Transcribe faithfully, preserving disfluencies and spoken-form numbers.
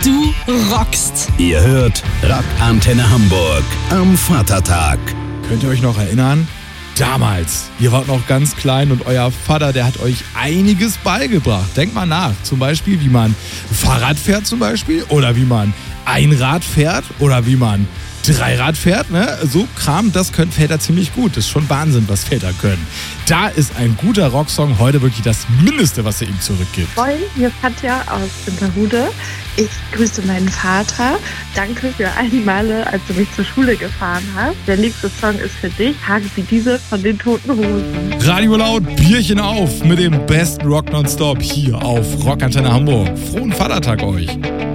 Du rockst. Ihr hört Rock Antenne Hamburg am Vatertag. Könnt ihr euch noch erinnern? Damals, ihr wart noch ganz klein und euer Vater, der hat euch einiges beigebracht. Denkt mal nach, zum Beispiel, wie man Fahrrad fährt zum Beispiel oder wie man Einrad fährt oder wie man Dreirad fährt, ne? So Kram, das können Väter ziemlich gut. Das ist schon Wahnsinn, was Väter können. Da ist ein guter Rocksong heute wirklich das Mindeste, was er ihm zurückgibt. Moin, hier ist Katja aus Winterhude. Ich grüße meinen Vater. Danke für all die Male, als du mich zur Schule gefahren hast. Der nächste Song ist für dich. Tage wie diese von den Toten Hosen. Radio laut, Bierchen auf mit dem besten Rock nonstop hier auf Rock Antenne Hamburg. Frohen Vatertag euch.